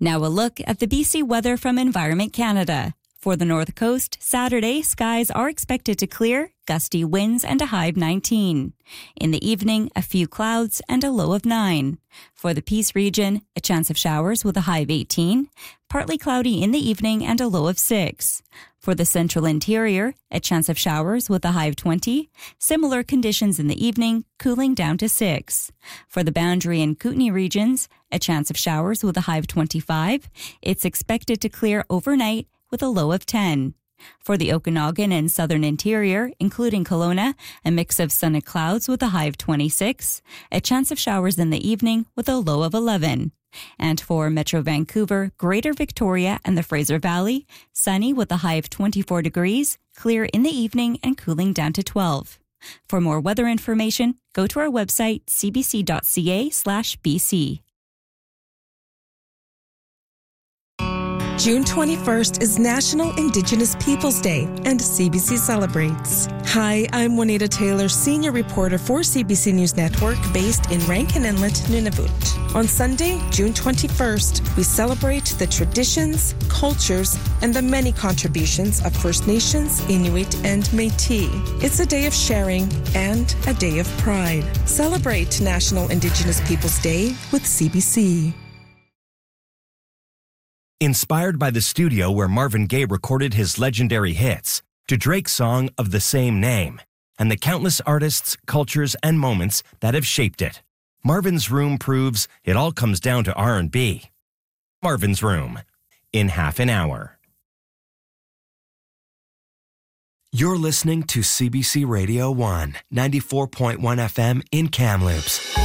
Now a look at the BC weather from Environment Canada. For the North Coast, Saturday, skies are expected to clear, gusty winds and a high of 19. In the evening, a few clouds and a low of 9. For the Peace region, a chance of showers with a high of 18, partly cloudy in the evening and a low of 6. For the Central Interior, a chance of showers with a high of 20, similar conditions in the evening, cooling down to 6. For the Boundary and Kootenay regions, a chance of showers with a high of 25. It's expected to clear overnight with a low of 10. For the Okanagan and Southern Interior, including Kelowna, a mix of sun and clouds with a high of 26, a chance of showers in the evening with a low of 11. And for Metro Vancouver, Greater Victoria and the Fraser Valley, sunny with a high of 24 degrees, clear in the evening and cooling down to 12. For more weather information, go to our website cbc.ca/BC. June 21st is National Indigenous Peoples Day, and CBC celebrates. Hi, I'm Juanita Taylor, senior reporter for CBC News Network, based in Rankin Inlet, Nunavut. On Sunday, June 21st, we celebrate the traditions, cultures, and the many contributions of First Nations, Inuit, and Métis. It's a day of sharing and a day of pride. Celebrate National Indigenous Peoples Day with CBC. Inspired by the studio where Marvin Gaye recorded his legendary hits, to Drake's song of the same name, and the countless artists, cultures, and moments that have shaped it, Marvin's Room proves it all comes down to R&B. Marvin's Room, in half an hour. You're listening to CBC Radio 1, 94.1 FM in Kamloops.